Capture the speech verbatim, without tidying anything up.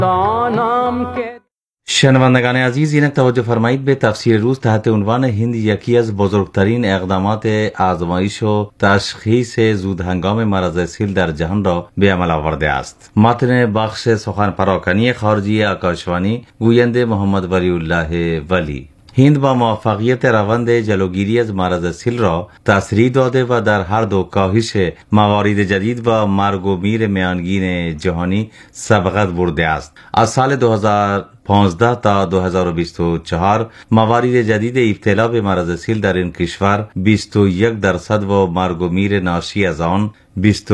شنوندگان عزیز، اینک توجه فرمایید به تفسیر روز تحت عنوان هند یکی از بزرگترین اقدامات آزمایش و تشخیص زود هنگام مرض سیل در جهان را به عمل آورده است. متن بخش سخن پراکنی خارجی آکاشوانی، گوینده محمد ولی الله ولی. هند با موفقیت روند جلوگیری از مرض سیل را تسریع داده و در هر دو کاهش موارد جدید و مرگ و میر میانگین جهانی سبقت برده است. از سال دو هزار و پانزده تا دو هزار و بیست و چهار موارد جدید ابتلا به مرض سیل در این کشور بیست و یک درصد و مرگ و میر ناشی از آن بیست